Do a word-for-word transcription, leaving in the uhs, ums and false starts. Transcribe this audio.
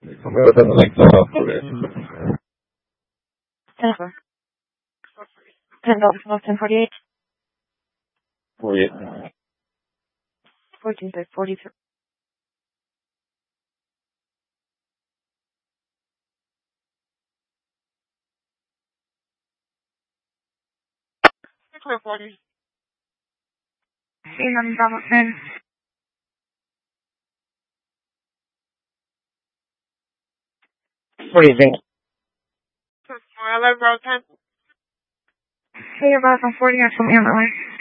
Converten elektroautory. Jennifer. ten dollars from ten forty-eight. forty-eight. fourteen by forty-three. forty. See none Bravo ten. What do you think? eleven Bravo ten. Hey, you're back on forty or something on the line.